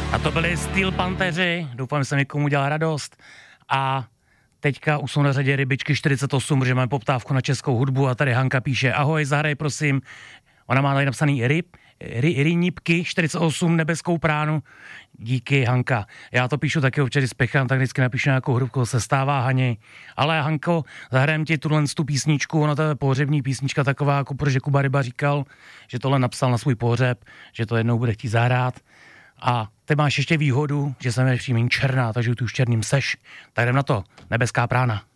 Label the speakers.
Speaker 1: A to byli Steel Pantheři, doufám, že jsem někomu udělal radost. A teďka už jsou na řadě Rybičky 48, protože máme poptávku na českou hudbu a tady Hanka píše: ahoj, zahraj prosím. Ona má tady napsaný Rynípky 48 nebeskou pránu. Díky, Hanka. Já to píšu taky občas, když spěchám, tak vždycky napíšu nějakou hudbu, se stává Hani. Ale Hanko, zahrajem ti tu písničku, ona to je pohřební písnička taková, jako protože Kuba Ryba říkal, že tohle napsal na svůj pohřeb, že to jednou bude chtít zahrát. A ty máš ještě výhodu, že jsem je přímým černá, takže ty už černým seš. Tak jdem na to, nebeská prána.